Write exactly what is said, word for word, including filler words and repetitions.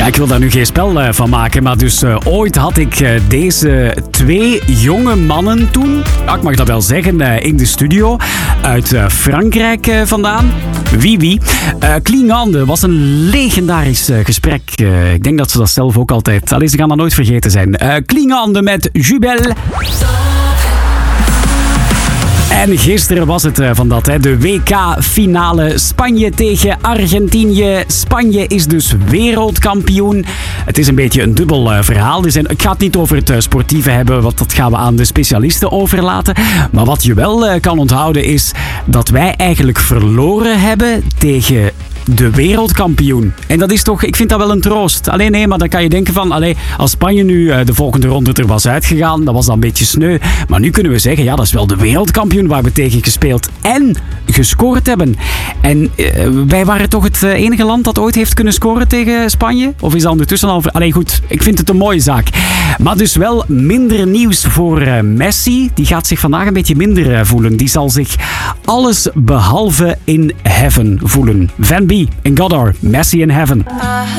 Ja, ik wil daar nu geen spel uh, van maken, maar dus uh, ooit had ik uh, deze twee jonge mannen toen, ja, ik mag dat wel zeggen, uh, in de studio, uit uh, Frankrijk uh, vandaan. Wie wie. Uh, Klingande was een legendarisch uh, gesprek. Uh, ik denk dat ze dat zelf ook altijd... Allee, ze gaan dat nooit vergeten zijn. Uh, Klingande met Jubel. En gisteren was het uh, van dat, hè, de W K-finale Spanje tegen Argentinië. Spanje is dus wereldkampioen. Het is een beetje een dubbel uh, verhaal. Er zijn, ik ga het niet over het uh, sportieve hebben, want dat gaan we aan de specialisten overlaten. Maar wat je wel uh, kan onthouden is dat wij eigenlijk verloren hebben tegen de wereldkampioen. En dat is toch, ik vind dat wel een troost. Alleen nee, maar dan kan je denken van, allee, als Spanje nu uh, de volgende ronde er was uitgegaan, dat was dan een beetje sneu. Maar nu kunnen we zeggen, ja, dat is wel de wereldkampioen waar we tegen gespeeld en gescoord hebben. En uh, wij waren toch het uh, enige land dat ooit heeft kunnen scoren tegen Spanje? Of is dat ondertussen al... Allee, goed, ik vind het een mooie zaak. Maar dus wel minder nieuws voor uh, Messi. Die gaat zich vandaag een beetje minder uh, voelen. Die zal zich alles behalve in heaven voelen. Van B in Goddard, Messi in Heaven.